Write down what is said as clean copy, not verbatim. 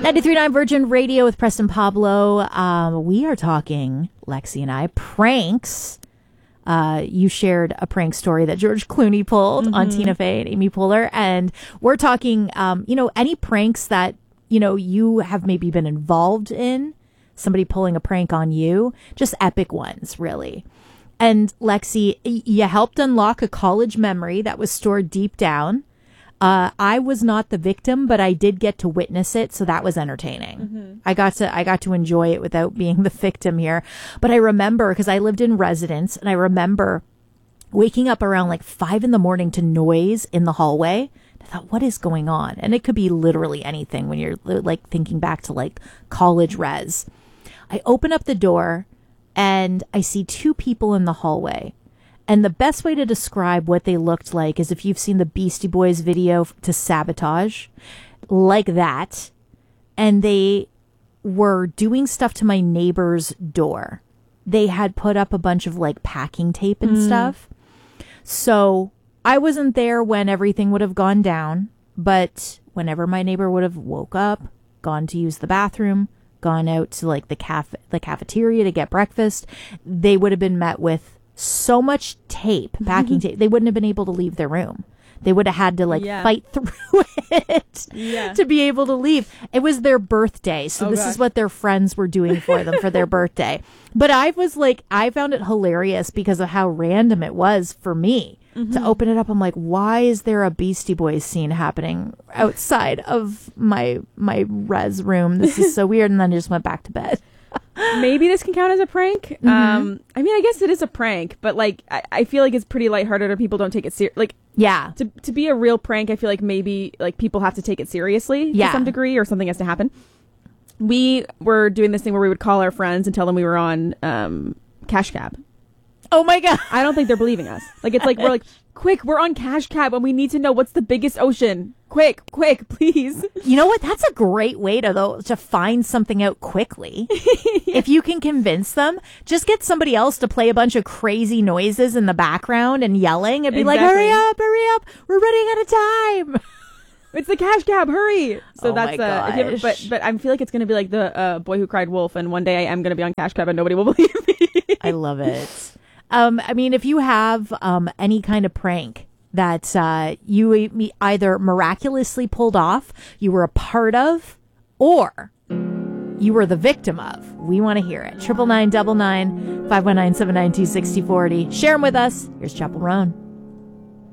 93.9 Virgin Radio with Preston Pablo. We are talking, Lexi and I, pranks. You shared a prank story that George Clooney pulled on Tina Fey and Amy Poehler. And we're talking, any pranks that, you have maybe been involved in, somebody pulling a prank on you, just epic ones, really. And Lexi, you helped unlock a college memory that was stored deep down. I was not the victim, but I did get to witness it, so that was entertaining. I got to enjoy it without being the victim here. But I remember, because I lived in residence, and I remember waking up around like 5 a.m. to noise in the hallway. I thought, what is going on? And it could be literally anything when you're like thinking back to like college res. I open up the door and I see 2 people in the hallway. And the best way to describe what they looked like is if you've seen the Beastie Boys video to Sabotage, like that. And they were doing stuff to my neighbor's door. They had put up a bunch of like packing tape and stuff. So I wasn't there when everything would have gone down. But whenever my neighbor would have woke up, gone to use the bathroom, gone out to like the cafeteria to get breakfast, they would have been met with so much tape, packing tape, they wouldn't have been able to leave their room. They would have had to fight through it to be able to leave. It was their birthday. So this is what their friends were doing for them for their birthday. But I found it hilarious because of how random it was for me to open it up. I'm like, why is there a Beastie Boys scene happening outside of my res room? This is so weird. And then I just went back to bed. Maybe this can count as a prank. I mean, I guess it is a prank, but like, I feel like it's pretty lighthearted or people don't take it serious. Like, yeah, to be a real prank, I feel like maybe like people have to take it seriously to some degree or something has to happen. We were doing this thing where we would call our friends and tell them we were on Cash Cab. Oh my God. I don't think they're believing us. Like, it's like, we're like, quick, we're on Cash Cab and we need to know what's the biggest ocean. Quick, please. You know what? That's a great way to find something out quickly. If you can convince them, just get somebody else to play a bunch of crazy noises in the background and yelling and be like, hurry up, we're running out of time. It's the Cash Cab, hurry. So oh that's but I feel like it's going to be like the Boy Who Cried Wolf, and one day I am going to be on Cash Cab and nobody will believe me. I love it. I mean, if you have any kind of prank that you either miraculously pulled off, you were a part of, or you were the victim of, we want to hear it. 999 519 792 6040. Share them with us. Here's Chapel Roan.